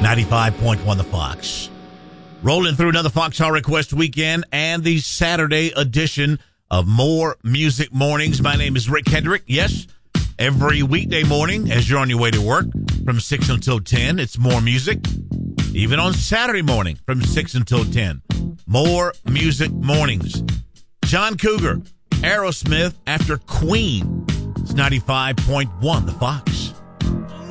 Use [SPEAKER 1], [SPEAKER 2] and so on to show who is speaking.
[SPEAKER 1] 95.1 The Fox. Rolling through another Fox Hall Request weekend and the Saturday edition of More Music Mornings. My name is Rick Hendrick. Yes, every weekday morning as you're on your way to work from 6 until 10, it's More Music. Even on Saturday morning from 6 until 10, More Music Mornings. John Cougar, Aerosmith after Queen. It's 95.1 The Fox.